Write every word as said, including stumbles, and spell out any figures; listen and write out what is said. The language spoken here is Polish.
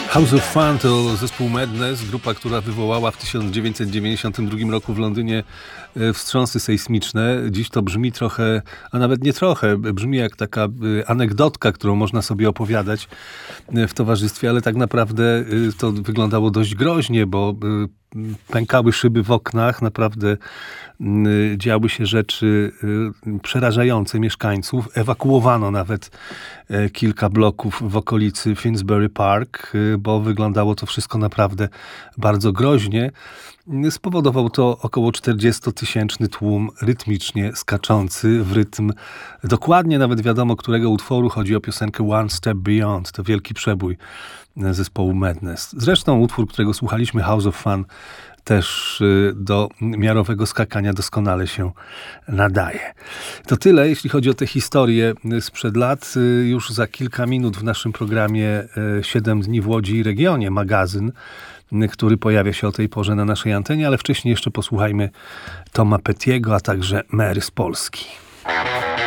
House of Fun to zespół Madness, grupa, która wywołała w tysiąc dziewięćset dziewięćdziesiątym drugim roku w Londynie wstrząsy sejsmiczne. Dziś to brzmi trochę, a nawet nie trochę, brzmi jak taka anegdotka, którą można sobie opowiadać w towarzystwie, ale tak naprawdę to wyglądało dość groźnie, bo pękały szyby w oknach, naprawdę działy się rzeczy przerażające mieszkańców. Ewakuowano nawet kilka bloków w okolicy Finsbury Park, bo wyglądało to wszystko naprawdę bardzo groźnie. Spowodował to około czterdziestotysięczny tłum rytmicznie skaczący w rytm dokładnie nawet wiadomo którego utworu. Chodzi o piosenkę One Step Beyond. To wielki przebój zespołu Madness. Zresztą utwór, którego słuchaliśmy, House of Fun, też do miarowego skakania doskonale się nadaje. To tyle, jeśli chodzi o tę historię sprzed lat. Już za kilka minut w naszym programie siedem dni w Łodzi i regionie, magazyn, który pojawia się o tej porze na naszej antenie, ale wcześniej jeszcze posłuchajmy Toma Pettiego, a także Mary z Polski.